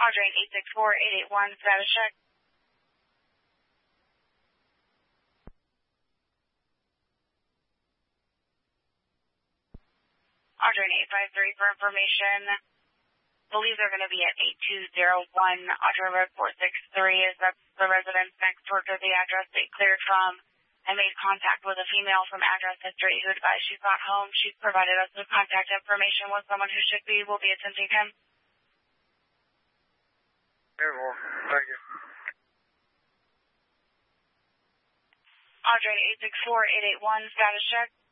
Audrey 864-881, status check. Audrey 853 for information. Believe they're going to be at 8201 Audrey Road 463. Is that the residence next door to the address they cleared from? I made contact with a female from address history who advised she's not home. She's provided us with contact information with someone who will be attending him. Well, thank you. Audrey 864-881, status check.